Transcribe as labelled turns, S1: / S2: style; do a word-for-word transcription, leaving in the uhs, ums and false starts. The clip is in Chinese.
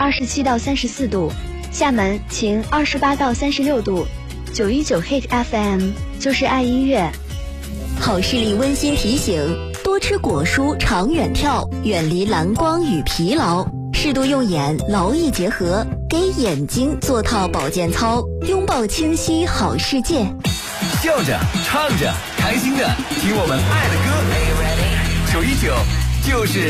S1: 二十七到三十四度，厦门晴二十八到三十六度。九一九 Hit F M 就是爱音乐。
S2: 好视力温馨提醒：多吃果蔬，长远跳，远离蓝光与疲劳，适度用眼，劳逸结合，给眼睛做套保健操，拥抱清晰好世界。
S3: 笑着唱着开心的听我们爱的歌，九一九就是